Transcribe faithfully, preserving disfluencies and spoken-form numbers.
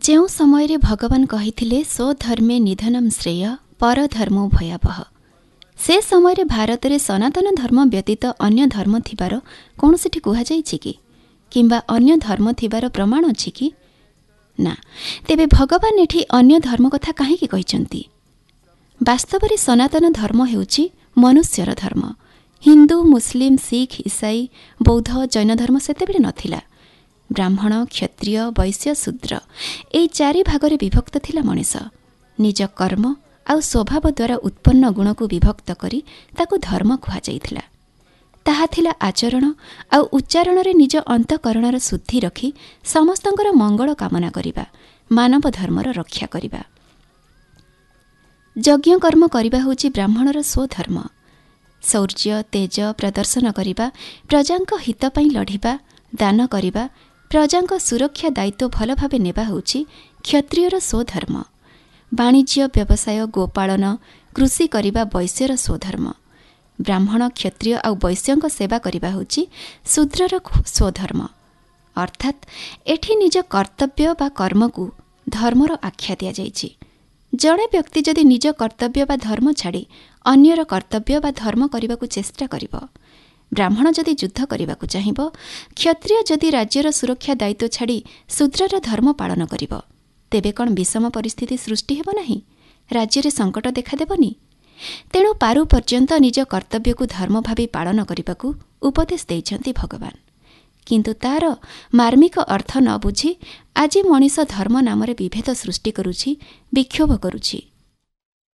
ଯେଉଁ ସମୟରେ ଭଗବାନ କହିଥିଲେ ସ୍ୱଧର୍ମେ ନିଧନମ୍ ଶ୍ରେୟ ପରଧର୍ମୋ ଭୟାବହ, ସେ ସମୟରେ ଭାରତରେ ସନାତନ ଧର୍ମ ବ୍ୟତୀତ ଅନ୍ୟ ଧର୍ମ ଥିବାର କୌଣସିଠି କୁହାଯାଇଛି କି କିମ୍ବା ଅନ୍ୟ ଧର୍ମ ଥିବାର ପ୍ରମାଣ ଅଛି କି? ନା। ତେବେ ଭଗବାନ ଏଠି ଅନ୍ୟ ଧର୍ମ କଥା କାହିଁକି କହିଛନ୍ତି? ବାସ୍ତବରେ ସନାତନ ଧର୍ମ ହେଉଛି ମନୁଷ୍ୟର ଧର୍ମ। ହିନ୍ଦୁ, ମୁସଲିମ, ଶିଖ, ଇସାଇ, ବୌଦ୍ଧ, ଜୈନ ଧର୍ମ ସେତେବେଳେ ନଥିଲା। ବ୍ରାହ୍ମଣ, କ୍ଷତ୍ରିୟ, ବୈଶ୍ୟ, ଶୂଦ୍ର ଏହି ଚାରି ଭାଗରେ ବିଭକ୍ତ ଥିଲା ମଣିଷ। ନିଜ କର୍ମ ଆଉ ସ୍ୱଭାବ ଦ୍ୱାରା ଉତ୍ପନ୍ନ ଗୁଣକୁ ବିଭକ୍ତ କରି ତାକୁ ଧର୍ମ କୁହାଯାଇଥିଲା। ତାହା ଥିଲା ଆଚରଣ ଆଉ ଉଚ୍ଚାରଣରେ ନିଜ ଅନ୍ତଃକରଣର ଶୁଦ୍ଧି ରଖି ସମସ୍ତଙ୍କର ମଙ୍ଗଳ କାମନା କରିବା, ମାନବ ଧର୍ମର ରକ୍ଷା କରିବା। ଯଜ୍ଞ କର୍ମ କରିବା ହେଉଛି ବ୍ରାହ୍ମଣର ସ୍ୱଧର୍ମ। ଶୌର୍ଯ୍ୟ, ତେଜ ପ୍ରଦର୍ଶନ କରିବା, ପ୍ରଜାଙ୍କ ହିତ ପାଇଁ ଲଢ଼ିବା, ଦାନ କରିବା, ପ୍ରଜାଙ୍କ ସୁରକ୍ଷା ଦାୟିତ୍ୱ ଭଲ ଭାବେ ନେବା ହେଉଛି କ୍ଷତ୍ରିୟର ସ୍ୱଧର୍ମ। ବାଣିଜ୍ୟ, ବ୍ୟବସାୟ, ଗୋପାଳନ, କୃଷି କରିବା ବୈଶ୍ୟର ସ୍ୱଧର୍ମ। ବ୍ରାହ୍ମଣ, କ୍ଷତ୍ରିୟ ଆଉ ବୈଶ୍ୟଙ୍କ ସେବା କରିବା ହେଉଛି ଶୂଦ୍ରର ସ୍ୱଧର୍ମ। ଅର୍ଥାତ୍ ଏଠି ନିଜ କର୍ତ୍ତବ୍ୟ ବା କର୍ମକୁ ଧର୍ମର ଆଖ୍ୟା ଦିଆଯାଇଛି। ଜଣେ ବ୍ୟକ୍ତି ଯଦି ନିଜ କର୍ତ୍ତବ୍ୟ ବା ଧର୍ମ ଛାଡ଼ି ଅନ୍ୟର କର୍ତ୍ତବ୍ୟ ବା ଧର୍ମ କରିବାକୁ ଚେଷ୍ଟା କରିବ, ବ୍ରାହ୍ମଣ ଯଦି ଯୁଦ୍ଧ କରିବାକୁ ଚାହିଁବ, କ୍ଷତ୍ରିୟ ଯଦି ରାଜ୍ୟର ସୁରକ୍ଷା ଦାୟିତ୍ୱ ଛାଡ଼ି ଶୂଦ୍ରର ଧର୍ମ ପାଳନ କରିବ, ତେବେ କ'ଣ ବିଷମ ପରିସ୍ଥିତି ସୃଷ୍ଟି ହେବ ନାହିଁ? ରାଜ୍ୟରେ ସଙ୍କଟ ଦେଖାଦେବନି? ତେଣୁ ପାରୁ ପର୍ଯ୍ୟନ୍ତ ନିଜ କର୍ତ୍ତବ୍ୟକୁ ଧର୍ମ ଭାବି ପାଳନ କରିବାକୁ ଉପଦେଶ ଦେଇଛନ୍ତି ଭଗବାନ। କିନ୍ତୁ ତାର ମାର୍ମିକ ଅର୍ଥ ନ ବୁଝି ଆଜି ମଣିଷ ଧର୍ମ ନାମରେ ବିଭେଦ ସୃଷ୍ଟି କରୁଛି, ବିକ୍ଷୋଭ କରୁଛି।